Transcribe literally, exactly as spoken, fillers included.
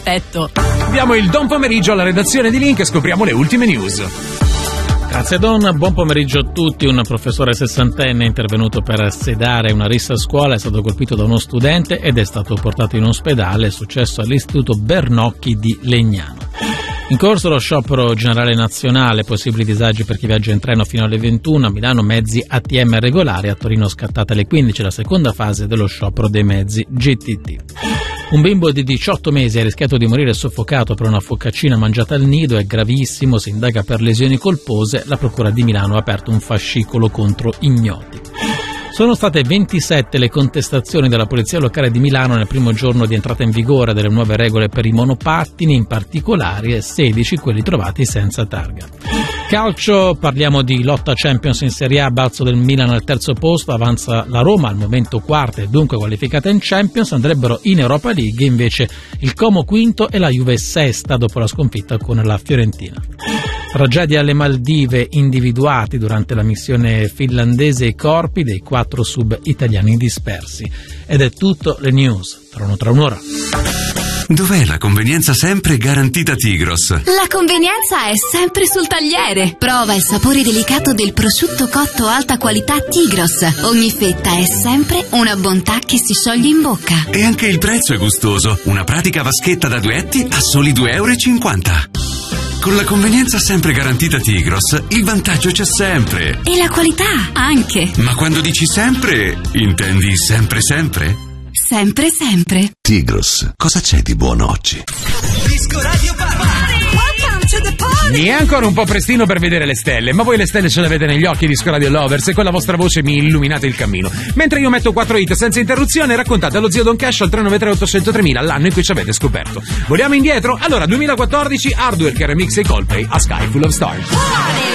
Perfetto. Diamo il buon pomeriggio alla redazione di Link e scopriamo le ultime news. Grazie Don, buon pomeriggio a tutti. Un professore sessantenne è intervenuto per sedare una rissa a scuola, è stato colpito da uno studente ed è stato portato in ospedale. È successo all'istituto Bernocchi di Legnano. In corso lo sciopero generale nazionale, possibili disagi per chi viaggia in treno fino alle ventuno, a Milano mezzi A T M regolari, a Torino scattata alle quindici la seconda fase dello sciopero dei mezzi G T T. Un bimbo di diciotto mesi ha rischiato di morire soffocato per una focaccina mangiata al nido, è gravissimo, si indaga per lesioni colpose, la procura di Milano ha aperto un fascicolo contro ignoti. Sono state ventisette le contestazioni della Polizia Locale di Milano nel primo giorno di entrata in vigore delle nuove regole per i monopattini, in particolare sedici quelli trovati senza targa. Calcio, parliamo di lotta Champions in Serie A, balzo del Milan al terzo posto, avanza la Roma al momento quarta e dunque qualificata in Champions, andrebbero in Europa League invece il Como quinto e la Juve sesta dopo la sconfitta con la Fiorentina. Tragedia alle Maldive, individuati durante la missione finlandese i corpi dei quattro sub italiani dispersi. Ed è tutto, le news, tornano tra un'ora. Dov'è la convenienza sempre garantita Tigros? La convenienza è sempre sul tagliere. Prova il sapore delicato del prosciutto cotto alta qualità Tigros. Ogni fetta è sempre una bontà che si scioglie in bocca. E anche il prezzo è gustoso. Una pratica vaschetta da duetti a soli due euro e cinquanta. Con la convenienza sempre garantita Tigros, il vantaggio c'è sempre. E la qualità anche. Ma quando dici sempre, intendi sempre sempre? Sempre sempre. Tigros, cosa c'è di buono oggi? Disco Radio Party. Welcome to the party. Mi è ancora un po' prestino per vedere le stelle, ma voi le stelle ce le avete negli occhi, Disco Radio Lovers, e con la vostra voce mi illuminate il cammino. Mentre io metto quattro hit senza interruzione, raccontate allo zio Don Cash al tre nove tre otto zero zero mille l'anno in cui ci avete scoperto. Vogliamo indietro? Allora, duemilaquattordici, Hardware che remix e Coldplay a Sky Full of Stars.